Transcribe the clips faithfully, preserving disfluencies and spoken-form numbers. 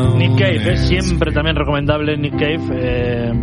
Nick Cave, ¿eh? Siempre también recomendable Nick Cave. Eh,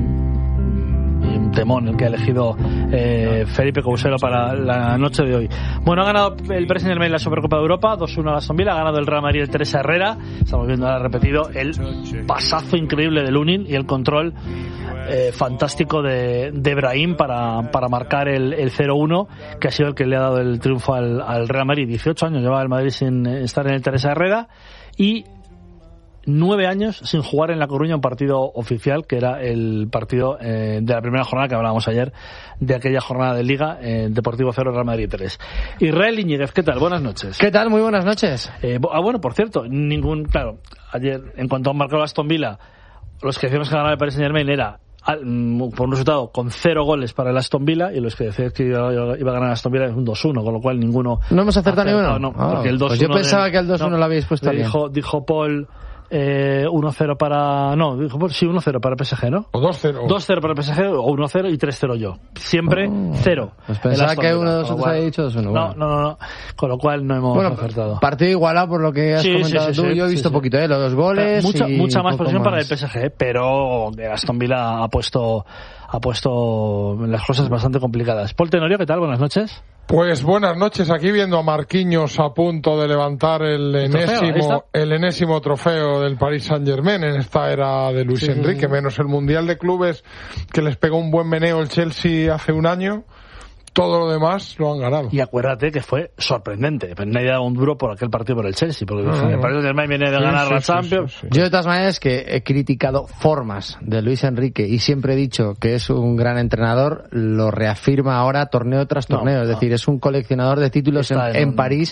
un temón el que ha elegido eh, Felipe Couselo para la noche de hoy. Bueno, ha ganado el Paris Saint-Germain la Supercopa de Europa, dos uno a Aston Villa, ha ganado el Real Madrid el Teresa Herrera. Estamos viendo ahora repetido el pasazo increíble de Lunin y el control eh, fantástico de, de Brahim para, para marcar el, el cero uno, que ha sido el que le ha dado el triunfo al, al Real Madrid. dieciocho años llevaba el Madrid sin estar en el Teresa Herrera y nueve años sin jugar en La Coruña un partido oficial, que era el partido eh, de la primera jornada que hablábamos ayer, de aquella jornada de Liga, eh, Deportivo cero, Real Madrid tres. Israel Iñiguez, ¿qué tal? Buenas noches. ¿Qué tal? Muy buenas noches. Eh, ah, bueno, por cierto, ningún, claro, ayer, en cuanto a un marcador Aston Villa, los que decíamos que ganaba el Paris Saint-Germain era por un resultado con cero goles para el Aston Villa, y los que decían que iba, iba a ganar Aston Villa es un dos uno, con lo cual ninguno... ¿No hemos acertado ni uno? No, ah, porque el dos uno pues yo pensaba de, que el dos uno no, lo habéis puesto bien. Dijo, dijo Paul... Eh, uno cero para... No, dijo, sí, uno cero para el P S G, ¿no? O dos cero. dos cero para el P S G, o uno cero y tres cero yo. Siempre oh, cero. Pues pensaba que uno de vosotros había dicho dos uno. No, no, no, no. Con lo cual no hemos bueno, acertado. Partido igualado por lo que has sí, comentado sí, sí, tú. sí, yo he sí, visto sí. poquito, ¿eh? Los dos goles. Mucha, y mucha más posesión más. para el P S G, pero Aston Villa ha puesto, ha puesto las cosas bastante complicadas. Paul Tenorio, ¿qué tal? Buenas noches. Pues buenas noches, aquí viendo a Marquinhos a punto de levantar el enésimo, el enésimo trofeo del Paris Saint-Germain en esta era de Luis sí, Enrique, sí. Menos el Mundial de Clubes que les pegó un buen meneo el Chelsea hace un año. Todo lo demás lo han ganado. Y acuérdate que fue sorprendente. Nadie daba un duro por aquel partido por el Chelsea, porque no, el Paris Saint-Germain viene de sí, ganar sí, la Champions. Sí, sí, sí. Yo de todas maneras que he criticado formas de Luis Enrique y siempre he dicho que es un gran entrenador, lo reafirma ahora torneo tras torneo. No, es decir, no. Es un coleccionador de títulos en, en, en París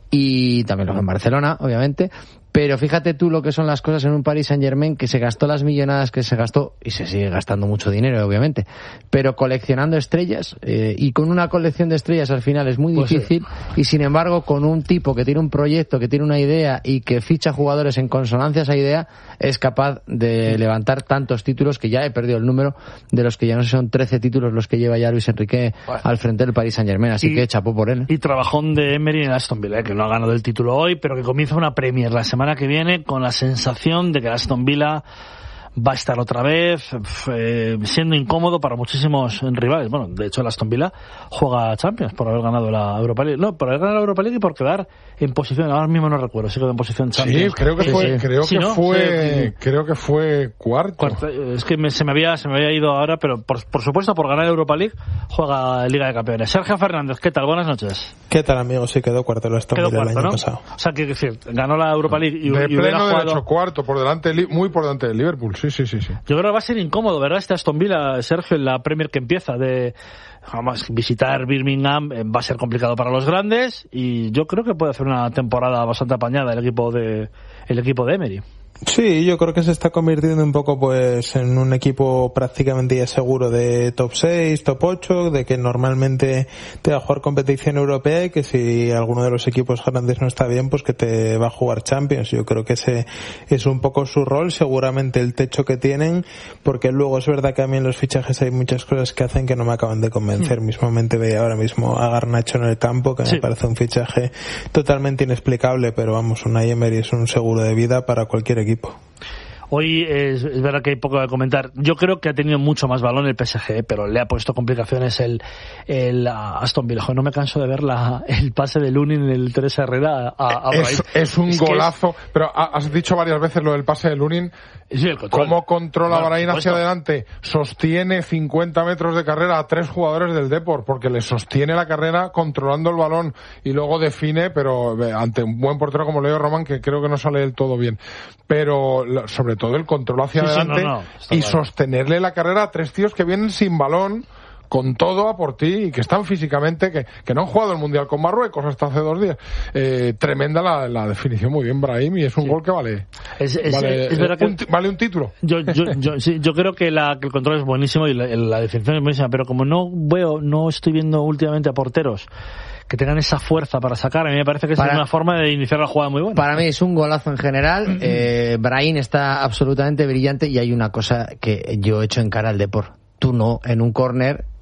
y también lo en Barcelona, obviamente. Pero fíjate tú lo que son las cosas en un Paris Saint-Germain que se gastó las millonadas que se gastó, y se sigue gastando mucho dinero, obviamente, pero coleccionando estrellas, eh, y con una colección de estrellas al final es muy pues difícil, sí. Y sin embargo con un tipo que tiene un proyecto, que tiene una idea y que ficha jugadores en consonancia a esa idea, es capaz de sí. levantar tantos títulos, que ya he perdido el número de los que ya no sé, son trece títulos los que lleva ya Luis Enrique bueno. al frente del Paris Saint-Germain, así y, que chapó por él. Y trabajón de Emery en Aston Villa, que no ha ganado el título hoy, pero que comienza una Premier la semana que viene con la sensación de que Aston Villa va a estar otra vez eh, siendo incómodo para muchísimos rivales. Bueno, de hecho el Aston Villa juega Champions por haber ganado la Europa League. No, por haber ganado la Europa League y por quedar en posición, ahora mismo no recuerdo, sigo en posición Champions. Sí, creo que fue, sí, sí. creo sí, que ¿no? fue, sí. creo que fue cuarto. cuarto. Es que me, se me había, se me había ido ahora, pero por, por supuesto por ganar la Europa League juega Liga de Campeones. Sergio Fernández, ¿qué tal? Buenas noches. ¿Qué tal, amigo? Sí, quedó cuarto el Aston Villa el año ¿no? pasado. O sea, quiero decir, ganó la Europa League y, de y hubiera pleno jugado... derecho, cuarto, por delante, muy por delante del Liverpool. Sí, sí, sí, sí. Yo creo que va a ser incómodo, ¿verdad? Este Aston Villa, Sergio, en la Premier que empieza de jamás visitar Birmingham va a ser complicado para los grandes, y yo creo que puede hacer una temporada bastante apañada el equipo de el equipo de Emery. Sí, yo creo que se está convirtiendo un poco pues en un equipo prácticamente ya seguro de top seis, top ocho, de que normalmente te va a jugar competición europea y que si alguno de los equipos grandes no está bien, pues que te va a jugar Champions. Yo creo que ese es un poco su rol, seguramente el techo que tienen, porque luego es verdad que a mí en los fichajes hay muchas cosas que hacen que no me acaban de convencer. Mm. Mismamente veía ahora mismo a Garnacho en el campo, que sí. me parece un fichaje totalmente inexplicable, pero vamos, Unai Emery es un seguro de vida para cualquier equipo. equipo. Hoy es, es verdad que hay poco que comentar. Yo creo que ha tenido mucho más balón el P S G, pero le ha puesto complicaciones el, el Aston Villa. No me canso de ver la, el pase de Lunin en el Teresa Herrera a, a es, es un es golazo, es... pero has dicho varias veces lo del pase de Lunin. Sí, el control. ¿Cómo controla no, Brahim hacia adelante? Sostiene cincuenta metros de carrera a tres jugadores del Depor, porque le sostiene la carrera controlando el balón y luego define, pero ante un buen portero como Leo Roman, que creo que no sale del todo bien. Pero sobre todo el control hacia sí, adelante sí, no, no, y claro. sostenerle la carrera a tres tíos que vienen sin balón, con todo a por ti y que están físicamente, que, que no han jugado el Mundial con Marruecos hasta hace dos días. Eh, tremenda la, la definición, muy bien Brahim, y es un sí. gol que vale es, es, vale, es verdad un, que vale un título. Yo, yo, yo, sí, yo creo que, la, que el control es buenísimo y la, la definición es buenísima, pero como no veo, no estoy viendo últimamente a porteros que tengan esa fuerza para sacar, a mí me parece que es para, una forma de iniciar la jugada muy buena. Para mí es un golazo en general. eh, Brahim está absolutamente brillante, y hay una cosa que yo he hecho en cara al Depor. Tú no, en un córner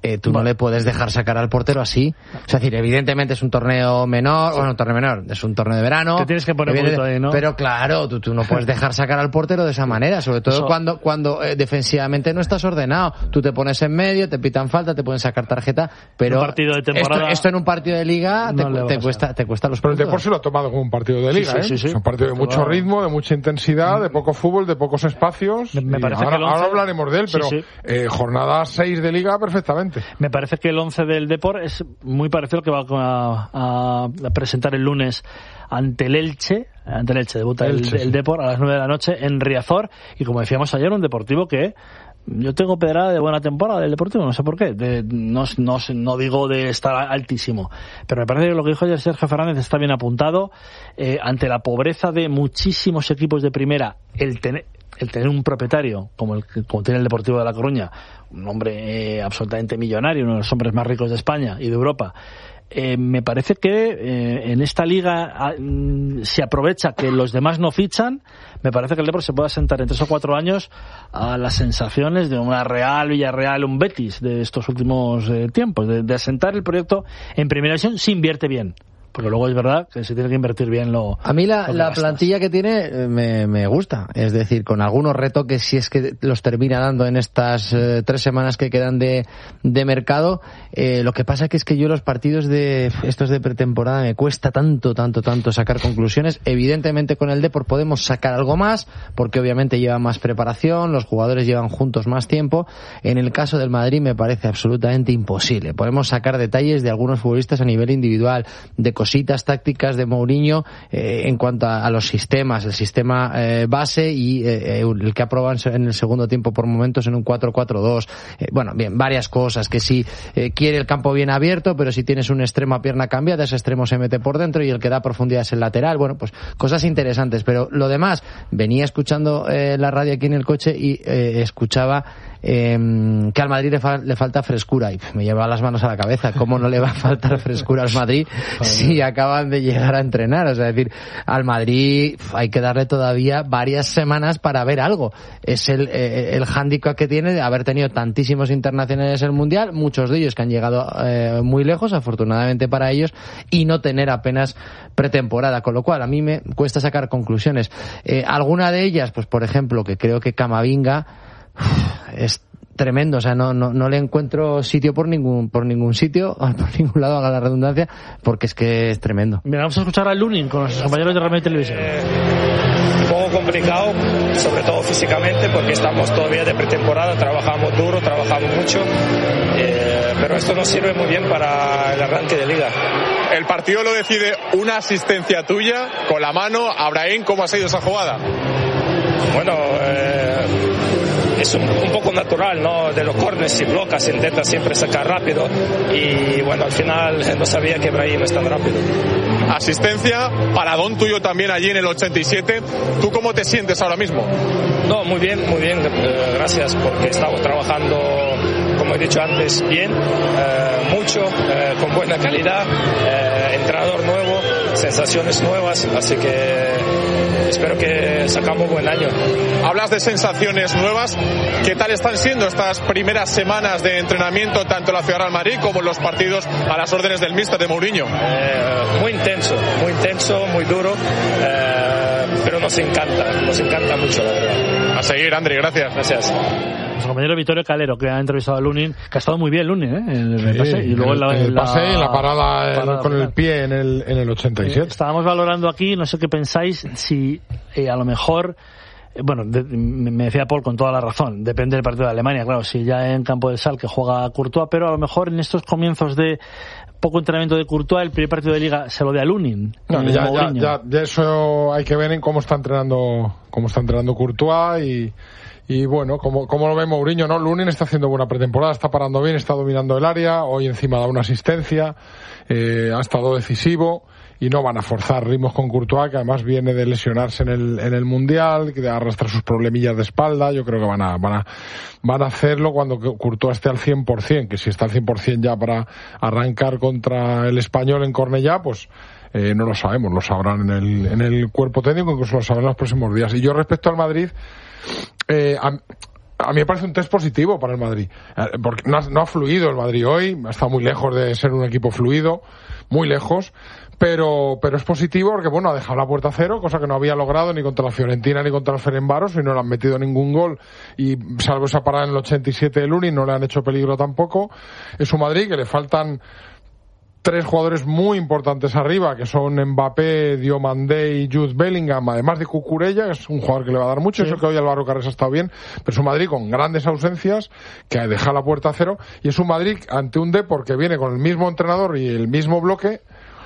eh, tú no le puedes dejar sacar al portero así. Es decir, evidentemente es un torneo menor, bueno, un torneo menor, es un torneo de verano. Te tienes que poner un poquito ahí, ¿no? Pero claro, tú, tú no puedes dejar sacar al portero de esa manera, sobre todo Eso. cuando, cuando eh, defensivamente no estás ordenado. Tú te pones en medio, te pitan falta, te pueden sacar tarjeta, pero un partido de temporada, esto, esto en un partido de liga te, no te cuesta, te cuesta los puntos. Pero el puntos. Depor se lo ha tomado como un partido de liga, sí, ¿eh? Sí, sí, sí. Es un partido de mucho claro. ritmo, de mucha intensidad, de poco fútbol, de pocos espacios. Me, me parece ahora, que el once... ahora hablaremos de él, pero sí, sí. Eh, jornada seis de liga perfectamente. Me parece que el once del Depor es muy parecido al que va a, a presentar el lunes ante el Elche, ante el Elche, debuta Elche, el, sí. el Depor a las nueve de la noche en Riazor, y como decíamos ayer, un Deportivo que yo tengo pedrada de buena temporada del Deportivo, no sé por qué, de, no, no, no digo de estar altísimo, pero me parece que lo que dijo ayer Sergio Fernández está bien apuntado. Eh, ante la pobreza de muchísimos equipos de primera, el tener el tener un propietario como el como tiene el Deportivo de La Coruña, un hombre eh, absolutamente millonario, uno de los hombres más ricos de España y de Europa, eh, me parece que eh, en esta liga eh, se aprovecha que los demás no fichan. Me parece que el Depor se puede asentar en tres o cuatro años a las sensaciones de una Real, Villarreal, un Betis de estos últimos eh, tiempos, de, de asentar el proyecto en primera división si invierte bien. Porque luego es verdad que se tiene que invertir bien lo... A mí la, la plantilla que tiene me, me gusta. Es decir, con algunos retoques, si es que los termina dando en estas eh, tres semanas que quedan de, de mercado. Eh, lo que pasa que es que yo los partidos de estos de pretemporada me cuesta tanto, tanto, tanto sacar conclusiones. Evidentemente con el Depor podemos sacar algo más, porque obviamente lleva más preparación, los jugadores llevan juntos más tiempo. En el caso del Madrid me parece absolutamente imposible. Podemos sacar detalles de algunos futbolistas a nivel individual, de cositas tácticas de Mourinho eh, en cuanto a, a los sistemas, el sistema eh, base y eh, el que aprueban en el segundo tiempo por momentos en un cuatro cuatro dos. Eh, bueno, bien, varias cosas, que si eh, quiere el campo bien abierto, pero si tienes un extremo a pierna cambiada, ese extremo se mete por dentro y el que da profundidad es el lateral. Bueno, pues cosas interesantes, pero lo demás, venía escuchando eh, la radio aquí en el coche y eh, escuchaba Eh, que al Madrid le, fa- le falta frescura y me lleva las manos a la cabeza. ¿Cómo no le va a faltar frescura al Madrid si acaban de llegar a entrenar? O sea, es decir, al Madrid hay que darle todavía varias semanas para ver algo. Es el, eh, el hándicap que tiene de haber tenido tantísimos internacionales en el Mundial, muchos de ellos que han llegado eh, muy lejos, afortunadamente para ellos, y no tener apenas pretemporada, con lo cual a mí me cuesta sacar conclusiones. Eh, alguna de ellas, pues por ejemplo, que creo que Camavinga es tremendo, o sea, no, no, no le encuentro sitio por ningún por ningún sitio, por ningún lado, haga la redundancia, porque es que es tremendo. Mira, vamos a escuchar a Lunin con nuestros compañeros de Real Televisión. Eh, un poco complicado, sobre todo físicamente, porque estamos todavía de pretemporada, trabajamos duro, trabajamos mucho, eh, pero esto nos sirve muy bien para el arranque de liga. El partido lo decide una asistencia tuya con la mano. Abraham, ¿cómo ha sido esa jugada? Bueno, eh, es un, un poco natural, ¿no? De los corners, si blocas, intenta siempre sacar rápido y bueno, al final no sabía que Brahim es tan rápido. Asistencia, paradón tuyo también allí en el ochenta y siete. ¿Tú cómo te sientes ahora mismo? No, muy bien, muy bien, eh, gracias, porque estamos trabajando, como he dicho antes, bien, eh, mucho, eh, con buena calidad, eh, entrenador nuevo, sensaciones nuevas, así que espero que sacamos buen año. Hablas de sensaciones nuevas. ¿Qué tal están siendo estas primeras semanas de entrenamiento, tanto en la Ciudad Real Madrid como en los partidos a las órdenes del míster de Mourinho? Eh, muy intenso, muy intenso, muy duro, eh, pero nos encanta, nos encanta mucho, la verdad. A seguir, Andri, gracias. Gracias. Nuestro compañero Vittorio Calero, que ha entrevistado a Lunin, que ha estado muy bien Lunin, ¿eh? En el sí, pase, y luego en, la, en el la, pase y la parada, parada el, con el pie en el, en el ochenta y siete. Eh, estábamos valorando aquí, no sé qué pensáis, si eh, a lo mejor, eh, bueno, de, me decía Paul con toda la razón, depende del partido de Alemania, claro, si ya en campo del Sal que juega Courtois, pero a lo mejor en estos comienzos de poco entrenamiento de Courtois, el primer partido de Liga se lo dé a Lunin. No, ya, ya, ya, ya eso hay que ver en cómo está entrenando, cómo está entrenando Courtois y Y bueno, como, como lo ve Mourinho, ¿no? Lunin está haciendo buena pretemporada, está parando bien, está dominando el área, hoy encima da una asistencia, eh, ha estado decisivo y no van a forzar ritmos con Courtois, que además viene de lesionarse en el, en el Mundial, que arrastra sus problemillas de espalda. Yo creo que van a, van a, van a hacerlo cuando Courtois esté al cien por ciento, que si está al cien por ciento ya para arrancar contra el Español en Cornellá, pues Eh, no lo sabemos, lo sabrán en el, en el cuerpo técnico, incluso lo sabrán en los próximos días. Y yo respecto al Madrid, eh, a, a mí me parece un test positivo para el Madrid, porque no ha, no ha fluido el Madrid hoy, está muy lejos de ser un equipo fluido, muy lejos, pero pero es positivo porque, bueno, ha dejado la puerta a cero, cosa que no había logrado ni contra la Fiorentina ni contra el Ferencváros, y no le han metido ningún gol, y salvo esa parada en el ochenta y siete de Lunin, no le han hecho peligro tampoco. Es un Madrid que le faltan tres jugadores muy importantes arriba, que son Mbappé, Diomandé y Jude Bellingham, además de Cucurella, que es un jugador que le va a dar mucho, sí. Eso que hoy Álvaro Carrés ha estado bien, pero es un Madrid con grandes ausencias, que deja la puerta a cero, y es un Madrid ante un Depor que viene con el mismo entrenador y el mismo bloque,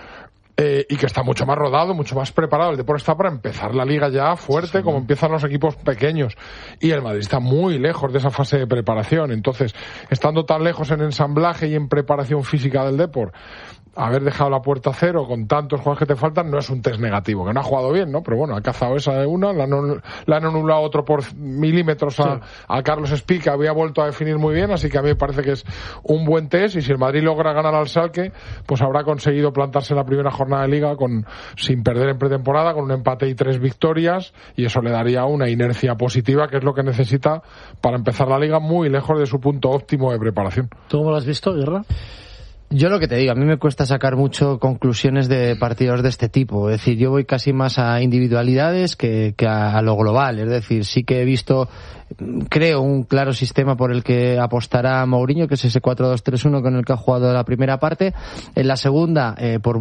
Eh, y que está mucho más rodado, mucho más preparado. El Depor está para empezar la liga ya fuerte, sí, como empiezan los equipos pequeños, y el Madrid está muy lejos de esa fase de preparación. Entonces, estando tan lejos en ensamblaje y en preparación física del Depor, haber dejado la puerta a cero con tantos jugadores que te faltan no es un test negativo, que no ha jugado bien, ¿no? Pero bueno, ha cazado esa de una, la han, la han anulado otro por milímetros a, sí. a Carlos Espí, que había vuelto a definir muy bien, así que a mí me parece que es un buen test, y si el Madrid logra ganar al Schalke, pues habrá conseguido plantarse en la primera jornada de Liga con sin perder en pretemporada, con un empate y tres victorias, y eso le daría una inercia positiva, que es lo que necesita para empezar la Liga muy lejos de su punto óptimo de preparación. ¿Tú cómo lo has visto, Guerra? Yo lo que te digo, a mí me cuesta sacar mucho conclusiones de partidos de este tipo. Es decir, yo voy casi más a individualidades que, que a, a lo global. Es decir, sí que he visto, creo, un claro sistema por el que apostará Mourinho, que es ese cuatro dos tres uno con el que ha jugado la primera parte. En la segunda, eh, por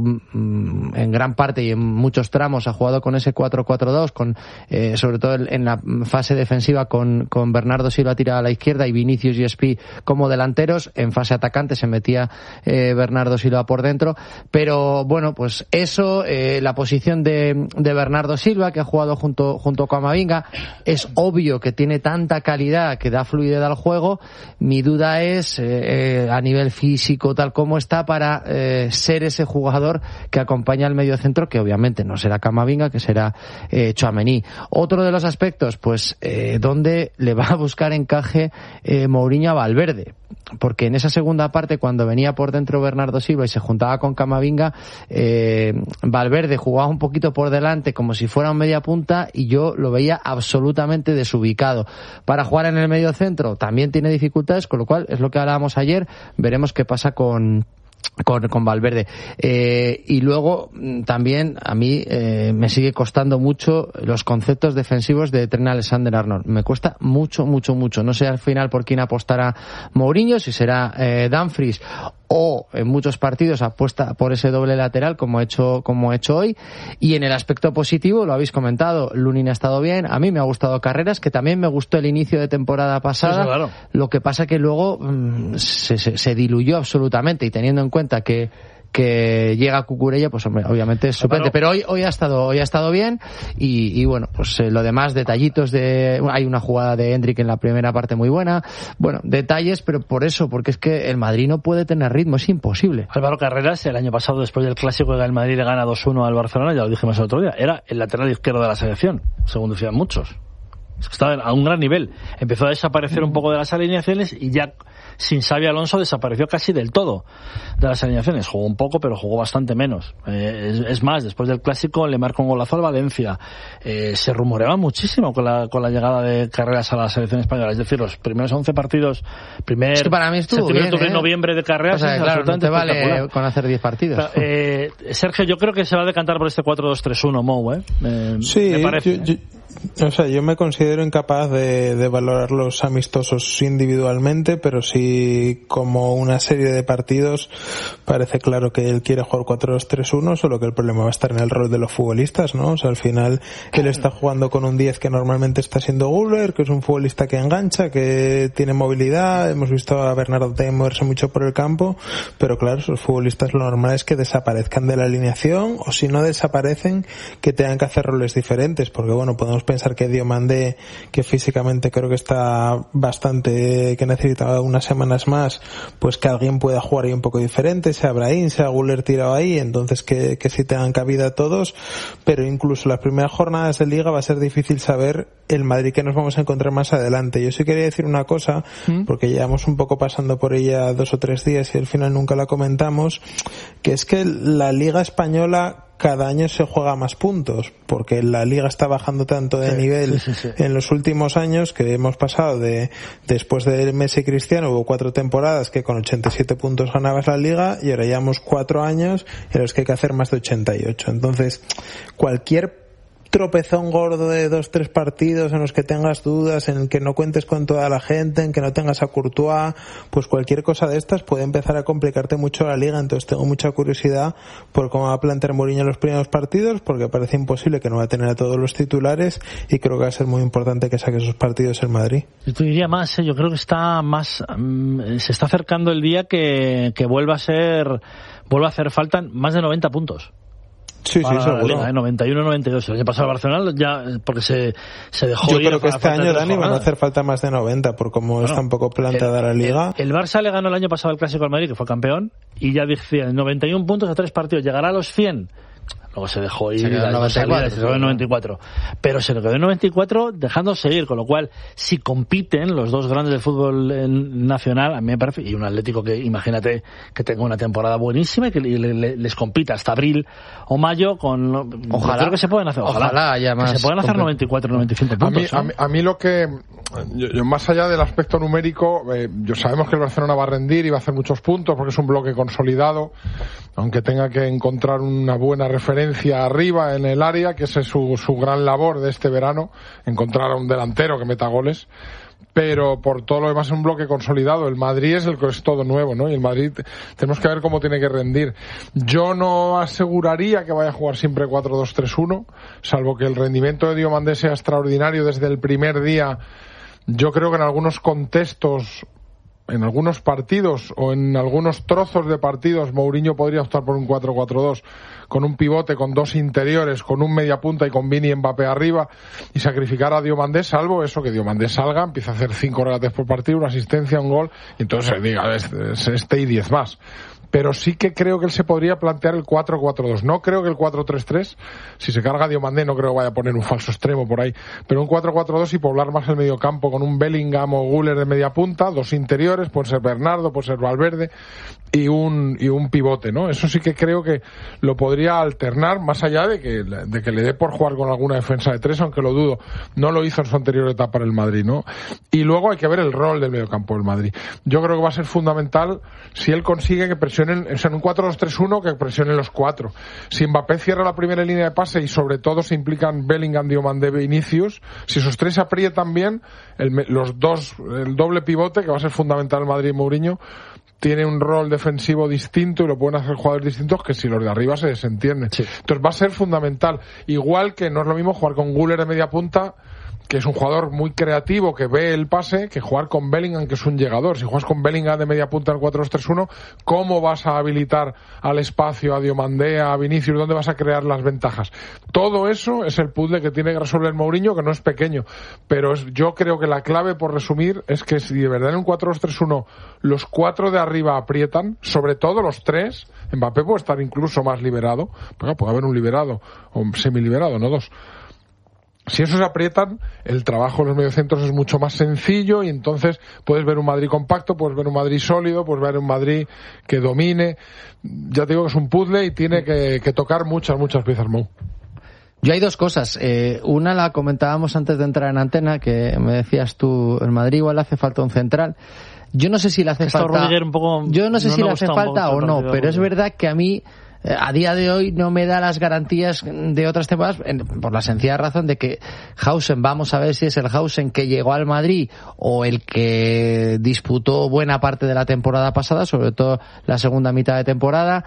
en gran parte y en muchos tramos, ha jugado con ese cuatro cuatro dos, con eh, sobre todo en la fase defensiva con, con Bernardo Silva tirado a la izquierda y Vinicius y Espí como delanteros. En fase atacante se metía eh, Bernardo Silva por dentro, pero bueno, pues eso, eh, la posición de, de Bernardo Silva, que ha jugado junto, junto con Camavinga, es obvio que tiene tanta calidad que da fluidez al juego. Mi duda es, eh, eh, a nivel físico, tal como está, para eh, ser ese jugador que acompaña al mediocentro, que obviamente no será Camavinga, que será eh, Tchouaméni. Otro de los aspectos, pues, eh, donde le va a buscar encaje eh, Mourinho a Valverde, porque en esa segunda parte, cuando venía por dentro Bernardo Silva y se juntaba con Camavinga, eh, Valverde jugaba un poquito por delante como si fuera un media punta, y yo lo veía absolutamente desubicado. Para jugar en el medio centro también tiene dificultades, con lo cual es lo que hablábamos ayer, veremos qué pasa con Con, con Valverde. Eh, y luego también a mí eh, me sigue costando mucho los conceptos defensivos de Trent Alexander-Arnold. Me cuesta mucho, mucho, mucho. No sé al final por quién apostará Mourinho, si será eh, Dumfries, o en muchos partidos apuesta por ese doble lateral como he hecho como he hecho hoy. Y en el aspecto positivo, lo habéis comentado, Lunin ha estado bien, a mí me ha gustado Carreras, que también me gustó el inicio de temporada pasada. Sí, claro. Lo que pasa que luego mmm, se, se, se diluyó absolutamente, y teniendo en cuenta que que llega Cucurella, pues hombre, obviamente es suplente, pero hoy hoy ha estado hoy ha estado bien, y, y bueno, pues eh, lo demás, detallitos de, hay una jugada de Hendrik en la primera parte muy buena, bueno, detalles, pero por eso, porque es que el Madrid no puede tener ritmo, es imposible. Álvaro Carreras, el año pasado, después del clásico que el Madrid le gana dos uno al Barcelona, ya lo dijimos el otro día, era el lateral izquierdo de la selección, según decían muchos. Es que estaba a un gran nivel. Empezó a desaparecer un poco de las alineaciones, y ya sin Xabi Alonso desapareció casi del todo de las alineaciones. Jugó un poco, pero jugó bastante menos. Eh, es, es más, después del clásico le marcó un golazo al Valencia. Eh, se rumoreaba muchísimo con la, con la llegada de Carreras a la selección española. Es decir, los primeros once partidos, primer es que para mí estuvo bien, octubre, ¿eh? noviembre de Carreras, o sea, es claro, no te vale con hacer diez partidos. Eh, Sergio, yo creo que se va a decantar por este cuatro dos tres uno, Mou, ¿eh? Eh, sí, me parece. Yo, yo... O sea, yo me considero incapaz de, de valorar los amistosos individualmente, pero sí como una serie de partidos parece claro que él quiere jugar cuatro dos tres uno, solo que el problema va a estar en el rol de los futbolistas, ¿no? O sea, al final él está jugando con un diez que normalmente está siendo Güler, que es un futbolista que engancha, que tiene movilidad, hemos visto a Bernardo también moverse mucho por el campo, pero claro, esos futbolistas lo normal es que desaparezcan de la alineación, o si no desaparecen, que tengan que hacer roles diferentes, porque bueno, podemos pensar que Diomandé, que físicamente creo que está bastante, que necesita unas semanas más, pues que alguien pueda jugar ahí un poco diferente, sea Brahim, sea Güler tirado ahí, entonces que, que sí tengan cabida todos, pero incluso las primeras jornadas de Liga va a ser difícil saber el Madrid que nos vamos a encontrar más adelante. Yo sí quería decir una cosa, ¿Mm? porque llevamos un poco pasando por ella dos o tres días y al final nunca la comentamos, que es que la Liga Española cada año se juega más puntos, porque la liga está bajando tanto de sí, nivel sí, sí, sí. en los últimos años que hemos pasado de, después de Messi y Cristiano, hubo cuatro temporadas que con ochenta y siete puntos ganabas la liga, y ahora llevamos cuatro años en los que hay que hacer más de ochenta y ocho. Entonces, cualquier tropezón gordo de dos, tres partidos en los que tengas dudas, en el que no cuentes con toda la gente, en que no tengas a Courtois, pues cualquier cosa de estas puede empezar a complicarte mucho la liga. Entonces tengo mucha curiosidad por cómo va a plantear Mourinho los primeros partidos, porque parece imposible que no va a tener a todos los titulares, y creo que va a ser muy importante que saque esos partidos en Madrid. Yo te diría más, ¿eh? Yo creo que está más, um, se está acercando el día que, que vuelva a ser, vuelva a hacer falta más de noventa puntos. Sí, sí, seguro. Liga, ¿eh? noventa y uno noventa y dos. El año pasado Barcelona ya, porque se, se dejó Yo ir. creo que este año, Dani, van a hacer falta más de noventa, por cómo bueno, está un poco planteada el, la liga. El, el Barça le ganó el año pasado al Clásico al Madrid, que fue campeón, y ya decía, noventa y uno puntos a tres partidos, llegará a los cien. Luego se dejó ir, se quedó en noventa y cuatro, se quedó en noventa y cuatro. Pero se le quedó en noventa y cuatro dejándose ir, con lo cual, si compiten los dos grandes del fútbol nacional, a mí me parece, y un Atlético que, imagínate, que tenga una temporada buenísima y que le, le, les compita hasta abril o mayo con... Ojalá. Creo que se pueden hacer, ojalá, ojalá haya más. Se pueden hacer noventa y cuatro noventa y cinco puntos. A mí, ¿eh? a mí, a mí lo que... Yo, yo, más allá del aspecto numérico, eh, yo sabemos que el Barcelona va a rendir y va a hacer muchos puntos porque es un bloque consolidado, aunque tenga que encontrar una buena referencia arriba en el área, que esa es su, su gran labor de este verano, encontrar a un delantero que meta goles. Pero por todo lo demás es un bloque consolidado. El Madrid es el que es todo nuevo, ¿no? Y el Madrid tenemos que ver cómo tiene que rendir. Yo no aseguraría que vaya a jugar siempre cuatro dos tres uno, salvo que el rendimiento de Diomandé sea extraordinario desde el primer día. Yo creo que en algunos contextos, en algunos partidos o en algunos trozos de partidos, Mourinho podría optar por un cuatro cuatro dos, con un pivote, con dos interiores, con un media punta y con Vini y Mbappé arriba, y sacrificar a Diomandé, salvo eso, que Diomandé salga, empieza a hacer cinco regates por partido, una asistencia, un gol, y entonces diga, este, este y diez más. Pero sí que creo que él se podría plantear el cuatro cuatro dos. No creo que el cuatro tres tres, si se carga Diomandé, no creo que vaya a poner un falso extremo por ahí, pero un cuatro cuatro dos y poblar más el medio campo con un Bellingham o Güler de media punta, dos interiores, puede ser Bernardo, puede ser Valverde, y un y un pivote, ¿no? Eso sí que creo que lo podría alternar, más allá de que de que le dé por jugar con alguna defensa de tres, aunque lo dudo. No lo hizo en su anterior etapa en el Madrid, ¿no? Y luego hay que ver el rol del medio campo del Madrid. Yo creo que va a ser fundamental si él consigue que presionen, o sea, en un cuatro dos tres uno, que presionen los cuatro. Si Mbappé cierra la primera línea de pase y sobre todo se implican Bellingham, Diomandé, Vinicius, si esos tres aprietan bien, el, los dos, el doble pivote, que va a ser fundamental el Madrid y Mourinho, tiene un rol defensivo distinto y lo pueden hacer jugadores distintos que si los de arriba se desentienden. Sí. Entonces va a ser fundamental. Igual que no es lo mismo jugar con Güler de media punta, que es un jugador muy creativo, que ve el pase, que jugar con Bellingham, que es un llegador. Si juegas con Bellingham de media punta en el cuatro dos tres uno, ¿cómo vas a habilitar al espacio, a Diomandé, a Vinicius? ¿Dónde vas a crear las ventajas? Todo eso es el puzzle que tiene que resolver Mourinho, que no es pequeño. Pero es, yo creo que la clave, por resumir, es que si de verdad en un cuatro dos tres uno los cuatro de arriba aprietan, sobre todo los tres, Mbappé puede estar incluso más liberado, bueno, puede haber un liberado, o un semiliberado, no dos. Si esos aprietan, el trabajo en los mediocentros es mucho más sencillo y entonces puedes ver un Madrid compacto, puedes ver un Madrid sólido, puedes ver un Madrid que domine. Ya te digo que es un puzzle y tiene que, que tocar muchas, muchas piezas, Mou. Yo hay dos cosas. Eh, una la comentábamos antes de entrar en antena, que me decías tú, el Madrid igual hace falta un central. Yo no sé si le hace falta... Un poco, yo no sé no si le hace falta o no, pero es de verdad que a mí... a día de hoy no me da las garantías de otras temporadas, por la sencilla razón de que Hausen, vamos a ver si es el Hausen que llegó al Madrid o el que disputó buena parte de la temporada pasada, sobre todo la segunda mitad de temporada.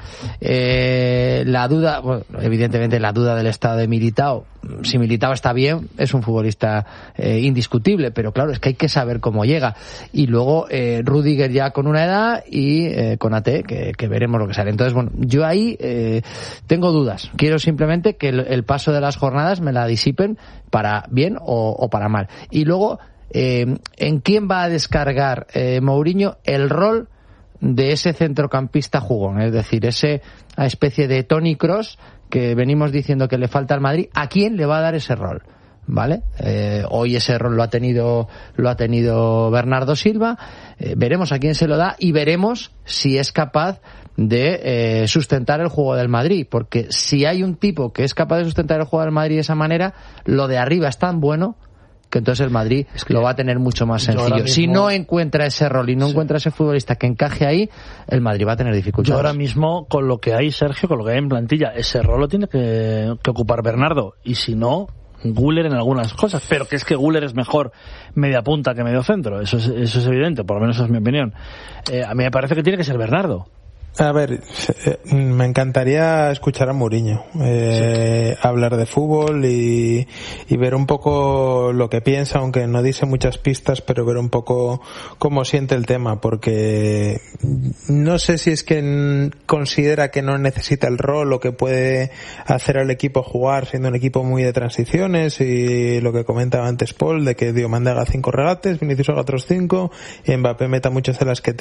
Eh, la duda, bueno, evidentemente la duda del estado de Militao. Si Militao está bien, es un futbolista eh, indiscutible, pero claro, es que hay que saber cómo llega. Y luego eh, Rüdiger ya con una edad y eh, con A T, que, que veremos lo que sale. Entonces, bueno, yo ahí eh, tengo dudas. Quiero simplemente que el, el paso de las jornadas me la disipen para bien o, o para mal. Y luego, eh, ¿en quién va a descargar eh, Mourinho el rol de ese centrocampista jugón? Es decir, ese especie de Toni Kroos que venimos diciendo que le falta al Madrid. ¿A quién le va a dar ese rol? ¿Vale? Eh, hoy ese rol lo ha tenido lo ha tenido Bernardo Silva. Eh, veremos a quién se lo da y veremos si es capaz de eh, sustentar el juego del Madrid, porque si hay un tipo que es capaz de sustentar el juego del Madrid de esa manera, lo de arriba es tan bueno que entonces el Madrid es que lo va a tener mucho más sencillo. Mismo, si no encuentra ese rol y no sí. encuentra ese futbolista que encaje ahí, el Madrid va a tener dificultades. Yo ahora mismo, con lo que hay, Sergio, con lo que hay en plantilla, ese rol lo tiene que, que ocupar Bernardo, y si no, Güler en algunas cosas, pero que es que Güler es mejor media punta que medio centro, eso es, eso es evidente, por lo menos esa es mi opinión. Eh, a mí me parece que tiene que ser Bernardo. A ver, me encantaría escuchar a Mourinho eh, sí. hablar de fútbol y, y ver un poco lo que piensa, aunque no dice muchas pistas, pero ver un poco cómo siente el tema, porque no sé si es que considera que no necesita el rol o que puede hacer al equipo jugar siendo un equipo muy de transiciones, y lo que comentaba antes Paul, de que Diomande haga cinco regates, Vinicius haga otros cinco y Mbappé meta muchas de las que